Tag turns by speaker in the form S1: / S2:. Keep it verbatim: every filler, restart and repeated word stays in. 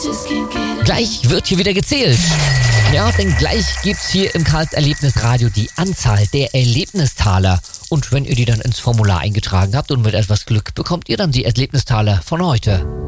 S1: Gleich wird hier wieder gezählt. Ja, denn gleich gibt's hier im Karls Erlebnisradio die Anzahl der Erlebnistaler. Und wenn ihr die dann ins Formular eingetragen habt und mit etwas Glück bekommt ihr dann die Erlebnistaler von heute.